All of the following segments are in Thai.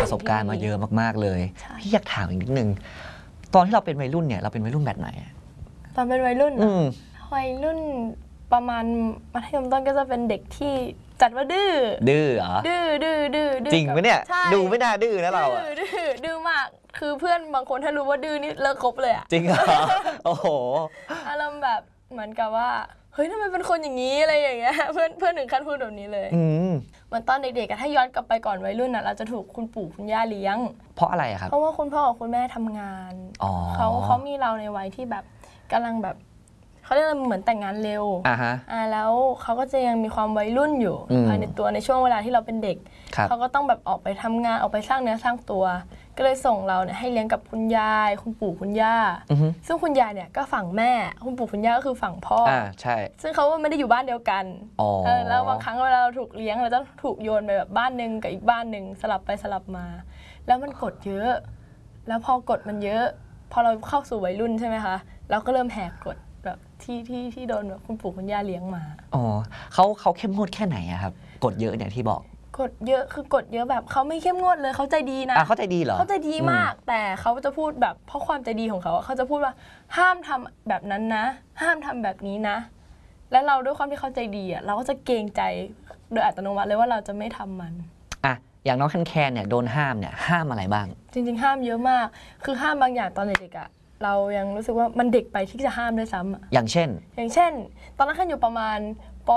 ประสบการณ์มาเยอะมากๆเลยพี่อยากถามอีกนิดนึงตอนที่เราเป็นวัยรุ่นเนี่ยเราเป็นวัยรุ่นแบบไหนตอนเป็นวัยรุ่นประมาณมัธยมต้นก็จะเป็นเด็กที่จัดว่าดื้อเหรอดื้อจริงไหมเนี่ยดูไม่น่าดื้อนะเราดื้อมากคือเพื่อนบางคนถ้ารู้ว่าดื้อนี่เลิกคบเลยอะจริงเหรอโอ้โหอารมณ์แบบเหมือนกับว่าเฮ้ยทำไมเป็นคนอย่างนี้อะไรอย่างเงี้ยเพื่อนถึงขั้นพูดแบบนี้เลยเหมือนตอนเด็กๆถ้าย้อนกลับไปก่อนวัยรุ่นน่ะเราจะถูกคุณปู่คุณย่าเลี้ยงเพราะอะไรครับเพราะว่าคุณพ่อกับคุณแม่ทำงานเขามีเราในวัยที่แบบกำลังแบบเขาเรียกเหมือนแต่งงานเร็วแล้วเขาก็จะยังมีความวัยรุ่นอยู่ภายในตัวในช่วงเวลาที่เราเป็นเด็กเขาก็ต้องแบบออกไปทำงานออกไปสร้างเนื้อสร้างตัวก็เลยส่งเราเนี่ยให้เลี้ยงกับคุณยายคุณปู่คุณย่าซึ่งคุณยายเนี่ยก็ฝั่งแม่คุณปู่คุณย่าก็คือฝั่งพ่อใช่ซึ่งเขาไม่ได้อยู่บ้านเดียวกันแล้วบางครั้งเวลาเราถูกเลี้ยงเราต้องถูกโยนไปแบบบ้านนึงกับอีกบ้านนึงสลับไปสลับมาแล้วมันกดเยอะแล้วพอกดมันเยอะพอเราเข้าสู่วัยรุ่นใช่ไหมคะเราก็เริ่มแหกกฎแบบที่โดนแบบคุณปู่คุณย่าเลี้ยงมาเขาเข้มงวดแค่ไหนครับกฎเยอะเนี่ยที่บอกกฎเยอะคือกฎเยอะแบบเขาไม่เข้มงวดเลยเขาใจดีนะเขาใจดีเหรอเขาใจดีมากแต่เขาจะพูดแบบเพราะความใจดีของเขาเขาจะพูดว่าห้ามทำแบบนั้นนะห้ามทำแบบนี้นะและเราด้วยความที่เขาใจดีเราก็จะเกรงใจโดยอัตโนมัติเลยว่าเราจะไม่ทำมันอย่างน้องแคนเนี่ยโดนห้ามเนี่ยห้ามอะไรบ้างจริงๆห้ามเยอะมากคือห้ามบางอย่างตอนเด็กๆเรายังรู้สึกว่ามันเด็กไปที่จะห้ามด้วยซ้ำอย่างเช่นตอนนั้นแคนอยู่ประมาณป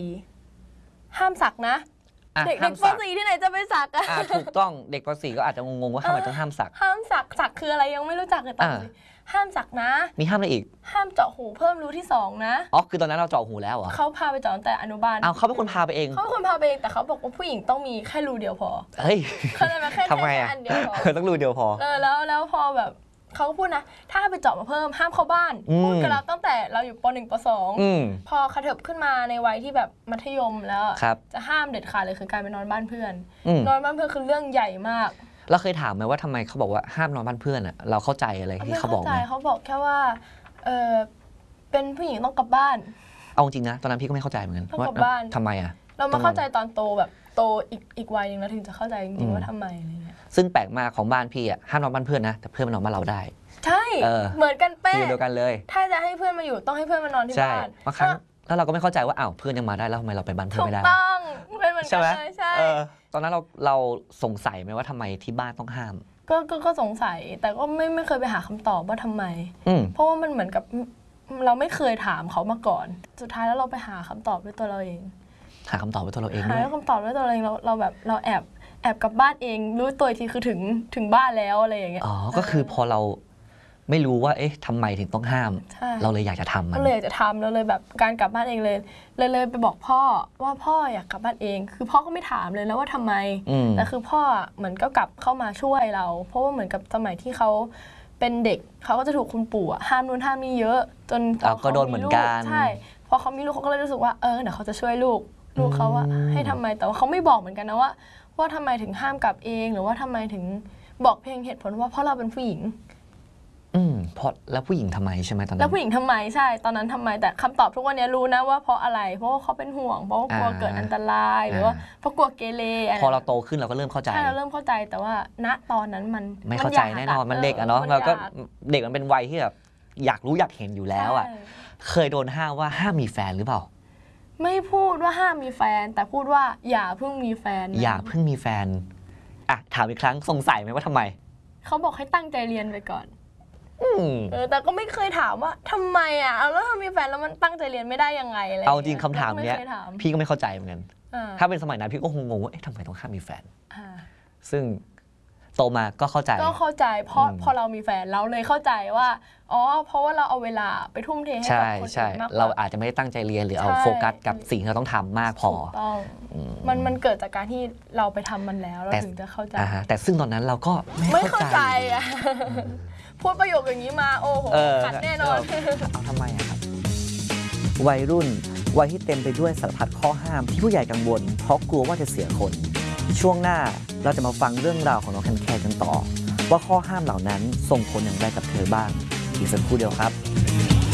.4 ห้ามสักนะเด็กป .4 ที่ไหนจะไปสักถูกต้องเด็กป .4 ก็อาจจะงงๆว่าทำไมต้องห้ามสักสักคืออะไรยังไม่รู้จักเลยตอนนี้ห้ามสักนะมีห้ามอะไรอีกห้ามเจาะหูเพิ่มรูที่2นะคือตอนนั้นเราเจาะหูแล้วเหรอเขาพาไปเจาะตั้งแต่อนุบาลเขาเป็นคนพาไปเองแต่เขาบอกว่าผู้หญิงต้องมีแค่รูเดียวพอเฮ้ยทำไมอันเดียวพอต้องรูเดียวพอแล้วพอแบบเขาก็พูดนะถ้าไปเจาะมาเพิ่มห้ามเข้าบ้านพูดกับเราตั้งแต่เราอยู่ป .1 ป .2 พอกระเถิบขึ้นมาในวัยที่แบบมัธยมแล้วจะห้ามเด็ดขาดเลยคือการไปนอนบ้านเพื่อนนอนบ้านเพื่อนคือเรื่องใหญ่มากเราเคยถามไหมว่าทำไมเขาบอกว่าห้ามนอนบ้านเพื่อนเราเข้าใจอะไรที่เขาบอกไหมเขาบอกแค่ว่าเป็นผู้หญิงต้องกลับบ้านเอาจริงนะตอนนั้นพี่ก็ไม่เข้าใจเหมือนกันว่าทำไมเรามาเข้าใจตอนโตแบบโตอีกวัยนึงแล้วถึงจะเข้าใจจริงๆว่าทำไมอะไรเงี้ยซึ่งแปลกมากของบ้านพี่ห้ามนอนบ้านเพื่อนนะแต่เพื่อนมานอนบ้านเราได้ใช่เหมือนกันเป๊ะเดียวกันเลยถ้าจะให้เพื่อนมาอยู่ต้องให้เพื่อนมานอนที่บ้านบางครั้งแล้วเราก็ไม่เข้าใจว่าเพื่อนยังมาได้แล้วทำไมเราไปบ้านเพื่อนไม่ได้ถูกต้องเป็นเหมือนกันเลยใช่ตอนนั้นเราสงสัยไหมว่าทำไมที่บ้านต้องห้ามก็สงสัยแต่ก็ไม่เคยไปหาคำตอบว่าทำไมเพราะว่ามันเหมือนกับเราไม่เคยถามเขามาก่อนสุดท้ายแล้วเราไปหาคำตอบด้วยตัวเราเองหาคำตอบด้วยตัวเราเองหาคำตอบด้วยตัวเราเองเราแบบเราแอบกลับบ้านเองรู้ตัวทีคือถึงบ้านแล้วอะไรอย่างเงี้ยก็คือพอเราไม่รู้ว่าทำไมถึงต้องห้ามเราเลยอยากจะทำมันเราเลยอยากจะทำเราเลยแบบการกลับบ้านเองเลยไปบอกพ่อว่าพ่ออยากกลับบ้านเองคือพ่อก็ไม่ถามเลยแล้วว่าทำไมแต่คือพ่อเหมือนก็กลับเข้ามาช่วยเราเพราะว่าเหมือนกับสมัยที่เขาเป็นเด็กเขาก็จะถูกคุณปู่ห้ามนู่นห้ามนี่เยอะจนก็โดนเหมือนกันใช่พอเขามีลูกเขาก็เลยรู้สึกว่าเดี๋ยวเขาจะช่วยลูกเขาว่าให้ทำไมแต่ว่าเขาไม่บอกเหมือนกันนะว่าทำไมถึงห้ามกลับเองหรือว่าทำไมถึงบอกเพียงเหตุผลว่าเพราะเราเป็นผู้หญิงเพราะแล้วผู้หญิงทำไมใช่ไหมตอนนั้นแล้วผู้หญิงทำไมใช่ตอนนั้นทำไมแต่คำตอบทุกวันนี้รู้นะว่าเพราะอะไรเพราะว่าเขาเป็นห่วงเพราะว่ากลัวเกิดอันตรายหรือว่าเพราะกลัวเกเรพอเราโตขึ้นเราก็เริ่มเข้าใจใช่เราเริ่มเข้าใจแต่ว่าณตอนนั้นมันไม่เข้าใจแน่นอนมันเด็กเนาะเราก็เด็กมันเป็นวัยที่แบบอยากรู้อยากเห็นอยู่แล้วเคยโดนห้ามว่าห้ามมีแฟนหรือเปล่าไม่พูดว่าห้ามมีแฟนแต่พูดว่าอย่าเพิ่งมีแฟนอย่าเพิ่งมีแฟนถามอีกครั้งสงสัยไหมว่าทำไมเขาบอกให้ตั้งใจเรียนไปก่อนแต่ก็ไม่เคยถามว่าทำไมแล้วถ้ามีแฟนแล้วมันตั้งใจเรียนไม่ได้ยังไงอะไรเอาจริงคำถามเนี้ยพี่ก็ไม่เข้าใจเหมือนกันถ้าเป็นสมัยนั้นพี่ก็คงงงว่าทำไมต้องห้ามมีแฟนซึ่งโตมาก็เข้าใจเพราะพอเรามีแฟนเราเลยเข้าใจว่าเพราะว่าเราเอาเวลาไปทุ่มเทให้กับคนอื่นมากกว่าเราอาจจะไม่ได้ตั้งใจเรียนหรือเอาโฟกัสกับสิ่งที่เราต้องทำมากพอมันเกิดจากการที่เราไปทำมันแล้วเราถึงจะเข้าใจแต่ซึ่งตอนนั้นเราก็ไม่เข้าใจพูดประโยคอย่างนี้มาโอ้โหขัดแน่นอนเอาทำไมครับวัยรุ่นวัยที่เต็มไปด้วยสารพัดข้อห้ามที่ผู้ใหญ่กังวลเพราะกลัวว่าจะเสียคนช่วงหน้าเราจะมาฟังเรื่องราวของน้องแคนกันต่อว่าข้อห้ามเหล่านั้นส่งผลอย่างไรกับเธอบ้างอีกสักครู่เดียวครับ